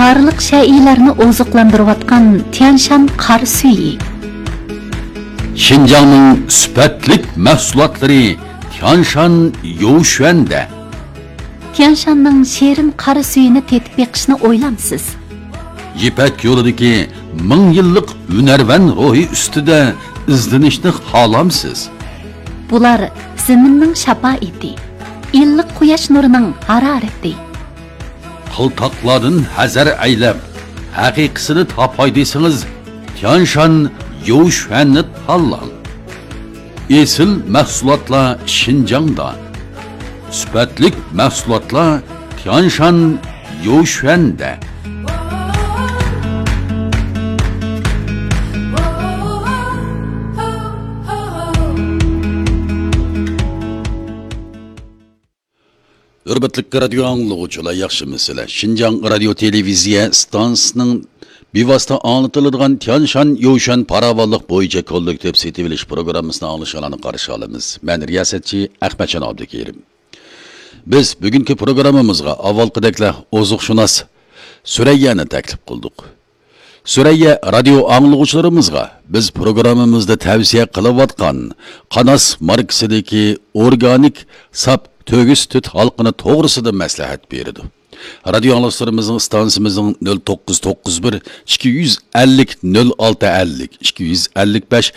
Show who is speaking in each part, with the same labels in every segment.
Speaker 1: barliq şəilərni ozuqlandırıyotgan Tianshan qar suyu.
Speaker 2: Şinjanның süpetlik mahsulotları Tianshan Youshuanda.
Speaker 1: Tianshanның şerin qar suyini tetib beqishni o'ylamsiz.
Speaker 2: Yipak yo'lidagi 1000 yillik hunarvan ruhi ustida izlanishni xohlamsiz.
Speaker 1: Bular zaminning shafoati, illiq quyosh nurining harorati.
Speaker 2: Qiltoqlardan hazar aylab, haqiqisini topay desangiz, Tianshan Youshuanni tanlang. Esil mahsulotlar Şinjangda. Süpetlik mahsulotlar Tianshan Youshuanda. Hürmetlik radyo anlıqçılar yaxşımısınızlar. Şinjan radio televiziya stansiyasının bevosita anlatıladigan Tianshan Youshuan paravanlik bo'yicha kollektiv setivilish programmasini alışalarını qarshi olamiz. Men riyosatchi Ahmadjon Abdukerim. Biz bugungi programmamizga avvalgidekla ozuqshunos Surayyani taklif qildik. Surayya radio anlıqçılarımızga biz programmamizda tavsiya qilayotgan Qanas markasidagi organik sap Tögüs tüt halkına toğrusida maslahat berdi. Radio anlıqçılarımızın stansiyamızın 0991 250 0650 255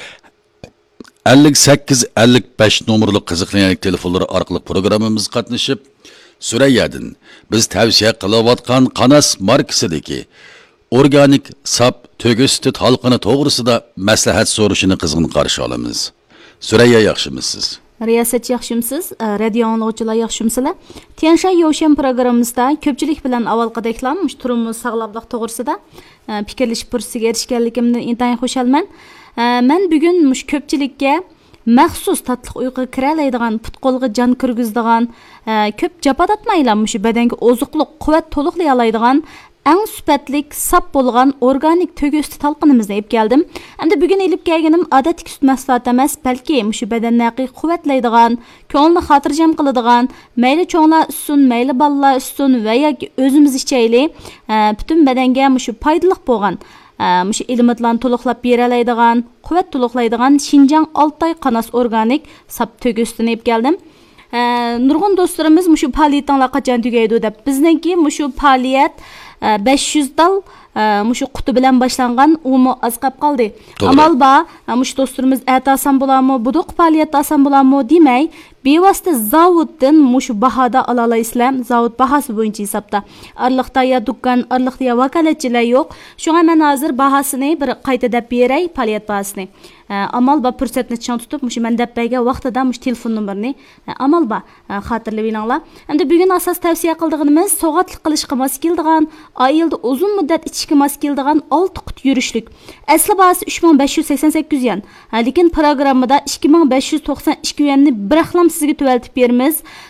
Speaker 2: 58 55 numaralı qiziqli telefonları orqali programmamızga qatnashib, Surayyadan biz tavsiya qilayotgan Qanas markasidagi organik sap Tögüs tüt halkına toğrusida maslahat so'rashini qizg'in qarshi olamiz. Surayya, yaxshimisiz?
Speaker 3: Riyosatchi yaxshimisiz? Radio anlıqçılar yaxshimsizlar? Tianshan Youshuan programmamizda ko'pchilik bilan avvalgideklanmish turimiz sog'lomlik to'g'risida fikrlashish fursatiga erishganligimdan intayin xursandman. Men bugun mush ko'pchilikka maxsus tatliq uyquga kiralaydigan, putqolga jon kirgizadigan, ko'p japodatmaylar mush badanga ozuqliq, quvvat to'liqlay oladigan eng süpetlik, sap bo'lgan organik tögüs tüt talqinimizni olib keldim. Hamda bugun olib kelganim odatdagi sut mahsuloti emas, balki shu badanni quvvatlaydigan, ko'ngilni xotirjam qiladigan, mayli cho'nglar ichsin, mayli bolalar ichsin va yoki o'zimiz ichaylik, butun badanga shu foydali bo'lgan, shu elementlarni to'liqlab bera oladigan, quvvat to'liqlaydigan Şinjan Altay Qanas organik sap tögüsini olib keldim. Nurg'un do'stlarimiz shu faoliyatlar qachon tugaydi deb bizniki shu faoliyat 500 dal mushu quti bilan boshlangan, umi az qolib qoldi. Amal ba, mushu do'stlarimiz atasan bo'larmi, buduq faoliyat asan bo'larmi demay, bevosita zavoddan mushu bahoda ola olasizlar. Zavod bahosi bo'yicha hisobda. Arliqda ya dukkan, arliqda ya vakolatchilar yo'q. Shunga men hozir bahosini bir qayta deb beray, faoliyat bahosini. Amal ba fursatni chon tutib, mushu men deb bergan vaqtida mush telefon nomerini amal ba xotirlab olinglar. Endi bugun asos tavsiya qildig'imiz so'g'atlik qilishga mos keladigan, oyilda uzun muddat ichishga mos keladigan 6 qut yurishlik. Asli bahosi 3588 yuan. Lekin programmada 2592 yuanni bir aqlam sizga tuvaltib beramiz.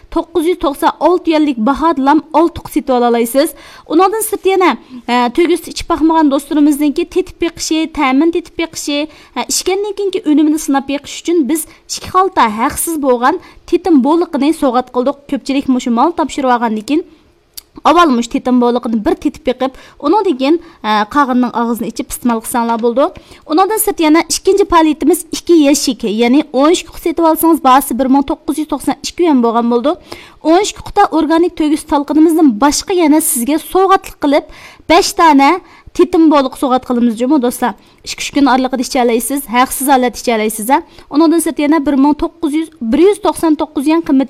Speaker 3: 996 yuanlik bahodan 6 qut setib olasizsiz. Undan sirt yana tögüs ichib baxmagan do'stlarimizningki tetib beqishi, ta'min tetib beqishi, ishgandan keyingi unumini sinab beqish uchun biz 2 xalta haqsiz bo'lgan tetim bo'liqini sovg'at qildik. Ko'pchilik mushu mal topshirib olgandan keyin avvalmush tetim bo'liqini bir tetib beqib, undan keyin qag'inning og'zini ichib iste'mol qilsanglar bo'ldi. Undan sirt yana ikkinchi faoliyatimiz 2 yashik, ya'ni 12 qut setib olsangiz bahosi 1992 yuan bo'lgan bo'ldi. 12 qutda organik tögüs talqinimizdan boshqa yana sizga sovg'atlik qilib 5 dona tetim bo'liq sovg'at qilamiz jumi do'stlar. 2 kun oraliqida icha olasiz, haqsiz holatda icha olasiz. Undan sirt yana 199 yuan qimmat